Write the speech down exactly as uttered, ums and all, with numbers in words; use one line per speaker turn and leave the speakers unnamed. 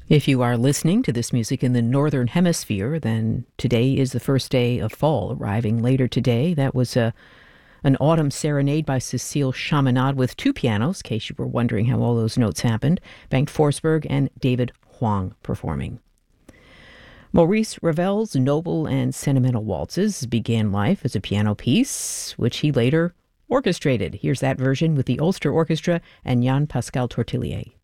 If you are listening to this music in the Northern Hemisphere, then today is the first day of fall, arriving later today. That was a, an autumn serenade by Cecile Chaminade with two pianos, in case you were wondering how all those notes happened. Bengt Forsberg and David Hwang performing. Maurice Ravel's noble and sentimental waltzes began life as a piano piece, which he later orchestrated. Here's that version with the Ulster Orchestra and Jan Pascal Tortelier.